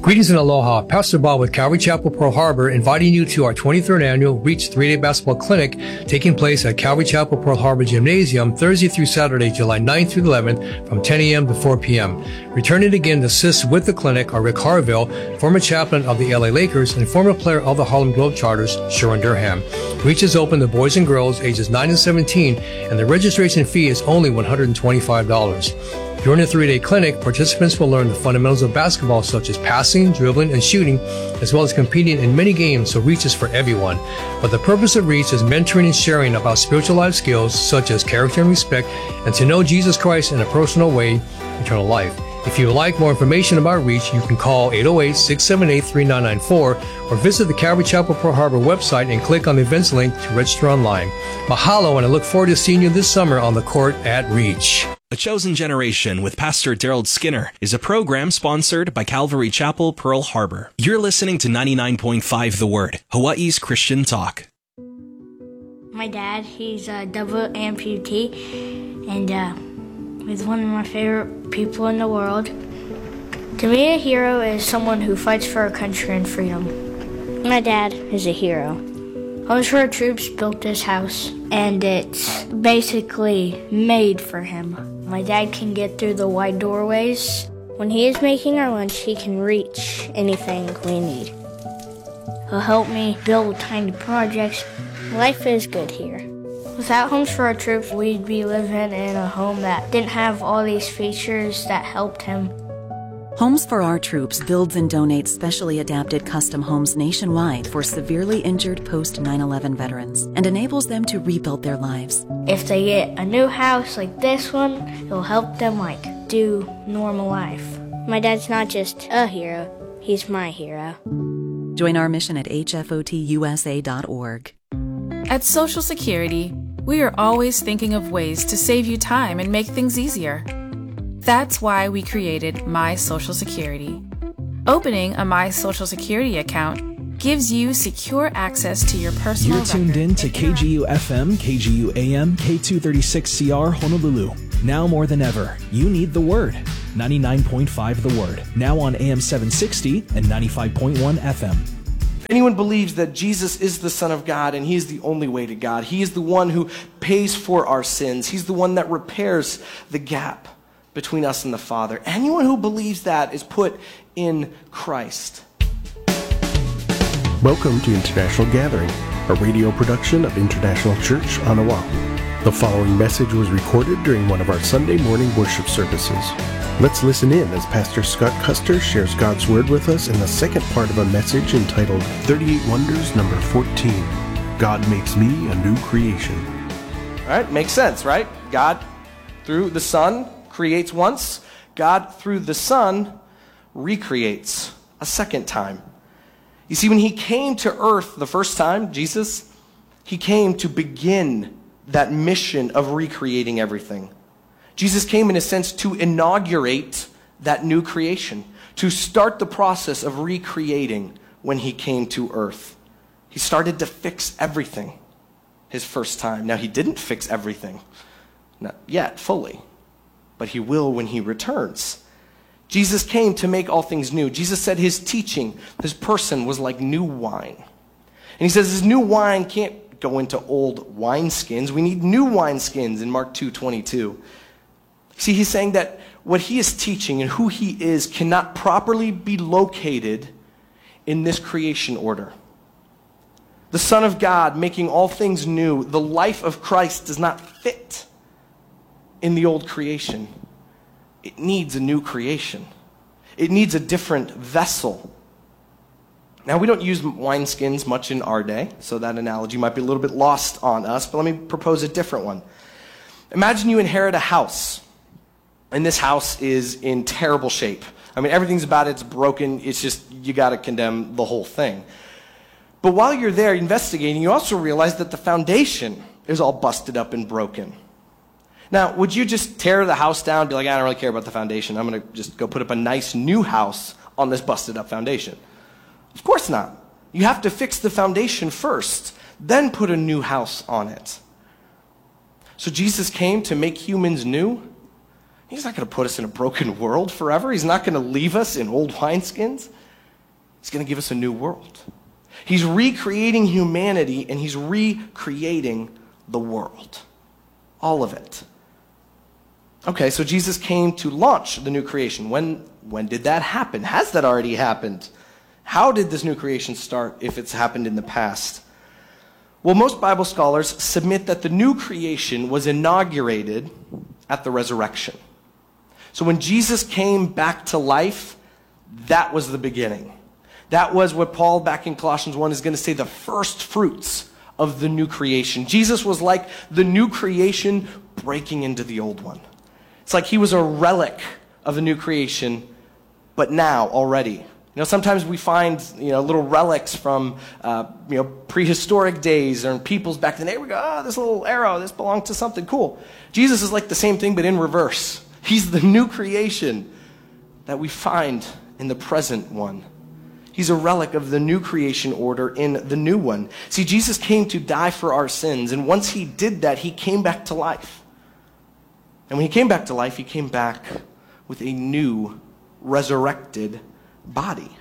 Greetings and aloha. Pastor Bob with Calvary Chapel, Pearl Harbor, inviting you to our 23rd annual Reach 3-Day Basketball Clinic taking place at Calvary Chapel, Pearl Harbor Gymnasium Thursday through Saturday, July 9th through the 11th from 10 a.m. to 4 p.m. Returning again to assist with the clinic are Rick Harville, former chaplain of the LA Lakers and former player of the Harlem Globetrotters, Sharon Durham. Reach is open to boys and girls ages 9 and 17, and the registration fee is only $125. During the 3-day clinic, participants will learn the fundamentals of basketball such as passing, dribbling, and shooting, as well as competing in many games, so Reach is for everyone. But the purpose of Reach is mentoring and sharing about spiritual life skills such as character and respect, and to know Jesus Christ in a personal way, eternal life. If you would like more information about Reach, you can call 808-678-3994 or visit the Calvary Chapel Pearl Harbor website and click on the events link to register online. Mahalo, and I look forward to seeing you this summer on the court at Reach. A Chosen Generation with Pastor Daryl Skinner is a program sponsored by Calvary Chapel, Pearl Harbor. You're listening to 99.5 The Word, Hawaii's Christian Talk. My dad, he's a double amputee, and he's one of my favorite people in the world. To me, a hero is someone who fights for our country and freedom. My dad is a hero. Homes for Our Troops built this house, and it's basically made for him. My dad can get through the wide doorways. When he is making our lunch, he can reach anything we need. He'll help me build tiny projects. Life is good here. Without Homes for Our Troops, we'd be living in a home that didn't have all these features that helped him. Homes for Our Troops builds and donates specially adapted custom homes nationwide for severely injured post-9/11 veterans and enables them to rebuild their lives. If they get a new house like this one, it'll help them do normal life. My dad's not just a hero, he's my hero. Join our mission at hfotusa.org. At Social Security, we are always thinking of ways to save you time and make things easier. That's why we created My Social Security. Opening a My Social Security account gives you secure access to your personal record. You're tuned in to KGU FM, KGU AM, K236CR Honolulu. Now more than ever, you need the Word. 99.5 The Word. Now on AM 760 and 95.1 FM. If anyone believes that Jesus is the Son of God and He is the only way to God, He is the one who pays for our sins. He's the one that repairs the gap between us and the Father. Anyone who believes that is put in Christ. Welcome to International Gathering, a radio production of International Church on Oahu. The following message was recorded during one of our Sunday morning worship services. Let's listen in as Pastor Scott Custer shares God's Word with us in the second part of a message entitled 38 Wonders number 14, God Makes Me a New Creation. All right, makes sense, right? God, through the Son, creates once. God, through the Son, recreates a second time. You see, when He came to earth the first time, Jesus, He came to begin that mission of recreating everything. Jesus came, in a sense, to inaugurate that new creation, to start the process of recreating when He came to earth. He started to fix everything His first time. Now, He didn't fix everything, not yet, fully. But He will when He returns. Jesus came to make all things new. Jesus said His teaching, His person was like new wine. And He says His new wine can't go into old wineskins. We need new wineskins in Mark 2:22. See, He's saying that what He is teaching and who He is cannot properly be located in this creation order. The Son of God making all things new, the life of Christ does not fit in the old creation. It needs a new creation. It needs a different vessel. Now, we don't use wineskins much in our day, so that analogy might be a little bit lost on us, but let me propose a different one. Imagine you inherit a house, and this house is in terrible shape. I mean, everything's about it's broken. It's just, you got to condemn the whole thing. But while you're there investigating, you also realize that the foundation is all busted up and broken. Now, would you just tear the house down and be like, I don't really care about the foundation. I'm going to just go put up a nice new house on this busted up foundation? Of course not. You have to fix the foundation first, then put a new house on it. So Jesus came to make humans new. He's not going to put us in a broken world forever. He's not going to leave us in old wineskins. He's going to give us a new world. He's recreating humanity, and he's recreating the world. All of it. Okay, so Jesus came to launch the new creation. When did that happen? Has that already happened? How did this new creation start if it's happened in the past? Well, most Bible scholars submit that the new creation was inaugurated at the resurrection. So when Jesus came back to life, that was the beginning. That was what Paul back in Colossians 1 is going to say, the first fruits of the new creation. Jesus was like the new creation breaking into the old one. It's like he was a relic of the new creation, but now already. Sometimes we find, little relics from, prehistoric days or peoples back then. Hey, we go, this little arrow, this belonged to something cool. Jesus is like the same thing, but in reverse. He's the new creation that we find in the present one. He's a relic of the new creation order in the new one. See, Jesus came to die for our sins, and once he did that, he came back to life. And when he came back to life, he came back with a new, resurrected body.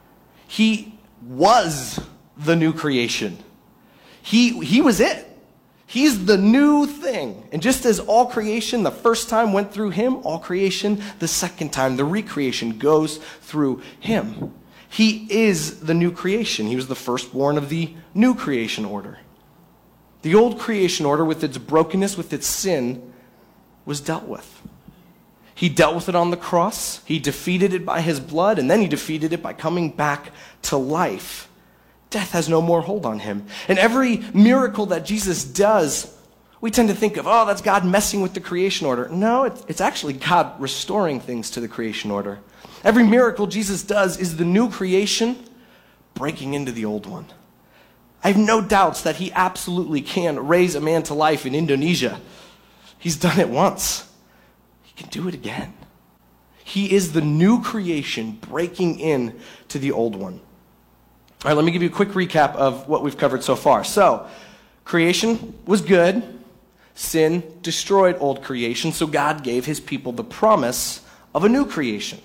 He was the new creation. He was it. He's the new thing. And just as all creation the first time went through him, all creation the second time, the recreation, goes through him. He is the new creation. He was the firstborn of the new creation order. The old creation order, with its brokenness, with its sin, was dealt with. He dealt with it on the cross. He defeated it by his blood, and then he defeated it by coming back to life. Death has no more hold on him. And every miracle that Jesus does, we tend to think of, that's God messing with the creation order. No, it's actually God restoring things to the creation order. Every miracle Jesus does is the new creation breaking into the old one. I have no doubts that he absolutely can raise a man to life in Indonesia. He's done it once. He can do it again. He is the new creation breaking in to the old one. All right, let me give you a quick recap of what we've covered so far. So, creation was good. Sin destroyed old creation, so God gave his people the promise of a new creation.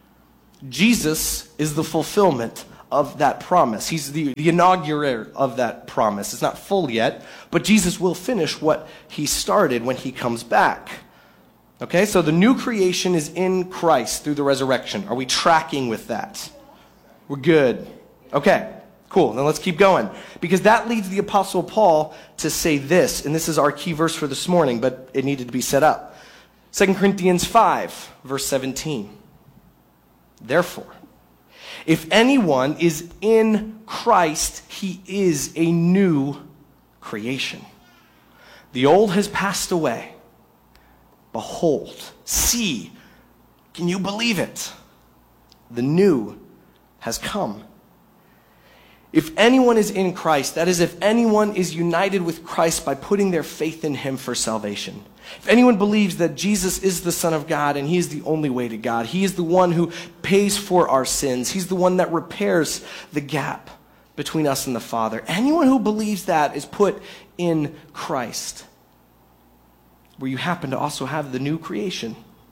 Jesus is the fulfillment of that promise. He's the inaugurator of that promise. It's not full yet, but Jesus will finish what he started when he comes back. Okay, so the new creation is in Christ through the resurrection. Are we tracking with that? We're good. Okay, cool. Then let's keep going. Because that leads the Apostle Paul to say this, and this is our key verse for this morning, but it needed to be set up. 2 Corinthians 5, verse 17. Therefore, if anyone is in Christ, he is a new creation. The old has passed away. Behold, see, can you believe it? The new has come. If anyone is in Christ, that is, if anyone is united with Christ by putting their faith in him for salvation. If anyone believes that Jesus is the Son of God and he is the only way to God, he is the one who pays for our sins, he's the one that repairs the gap between us and the Father. Anyone who believes that is put in Christ, where you happen to also have the new creation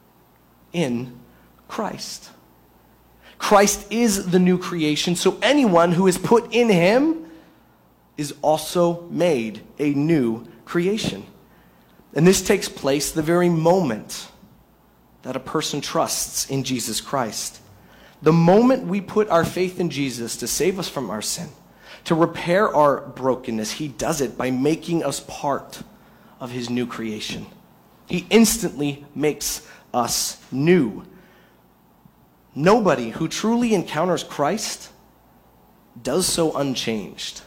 in Christ. Christ is the new creation, so anyone who is put in him is also made a new creation. And this takes place the very moment that a person trusts in Jesus Christ. The moment we put our faith in Jesus to save us from our sin, to repair our brokenness, he does it by making us part of his new creation. He instantly makes us new. Nobody who truly encounters Christ does so unchanged.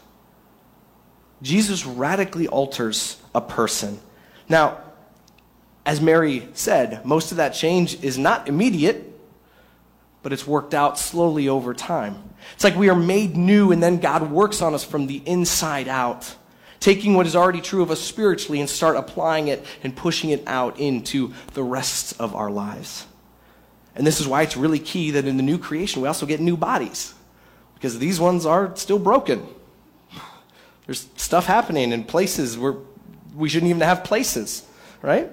Jesus radically alters a person. Now, as Mary said, most of that change is not immediate, but it's worked out slowly over time. It's like we are made new and then God works on us from the inside out, taking what is already true of us spiritually and start applying it and pushing it out into the rest of our lives. And this is why it's really key that in the new creation we also get new bodies, because these ones are still broken. There's stuff happening in places where we shouldn't even have places, right?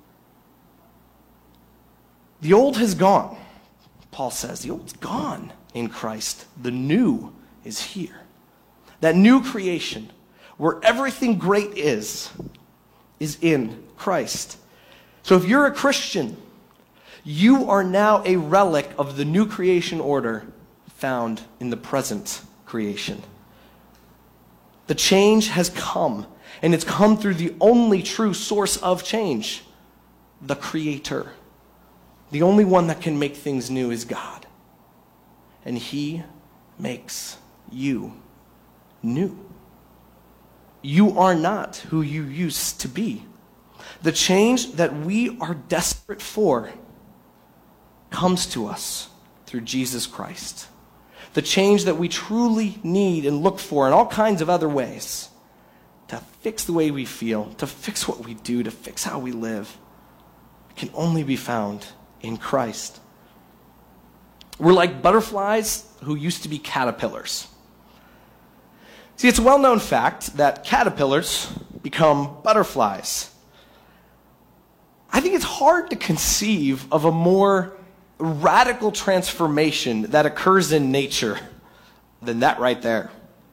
The old has gone, Paul says. The old's gone. in Christ. The new is here. That new creation, where everything great is in Christ. So if you're a Christian, you are now a relic of the new creation order found in the present creation. The change has come, and it's come through the only true source of change, the Creator. The only one that can make things new is God. And He makes you new. You are not who you used to be. The change that we are desperate for comes to us through Jesus Christ. The change that we truly need and look for in all kinds of other ways to fix the way we feel, to fix what we do, to fix how we live, can only be found in Christ. We're like butterflies who used to be caterpillars. See, it's a well-known fact that caterpillars become butterflies. I think it's hard to conceive of a more radical transformation that occurs in nature than that right there.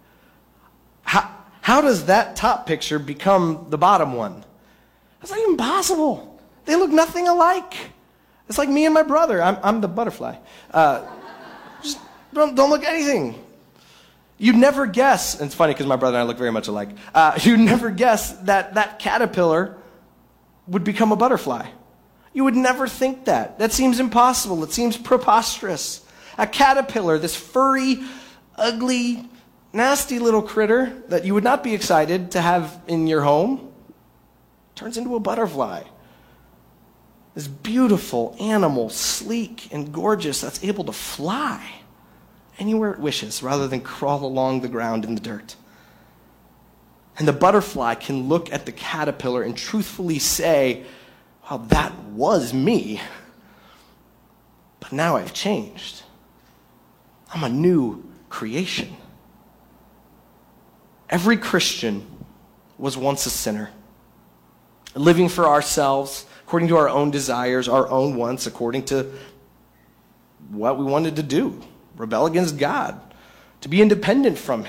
How does that top picture become the bottom one? That's not even possible. They look nothing alike. It's like me and my brother. I'm the butterfly. Just don't look anything. You'd never guess, and it's funny because my brother and I look very much alike. You'd never guess that caterpillar would become a butterfly. You would never think that. That seems impossible. It seems preposterous. A caterpillar, this furry, ugly, nasty little critter that you would not be excited to have in your home, turns into a butterfly. This beautiful animal, sleek and gorgeous, that's able to fly anywhere it wishes rather than crawl along the ground in the dirt. And the butterfly can look at the caterpillar and truthfully say, wow, that was me. But now I've changed. I'm a new creation. Every Christian was once a sinner, living for ourselves, according to our own desires, our own wants, according to what we wanted to do, rebel against God, to be independent from